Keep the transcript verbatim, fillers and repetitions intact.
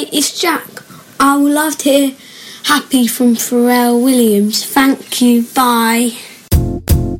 Hi, it's Jack. I would love to hear Happy from Pharrell Williams. Thank you. Bye.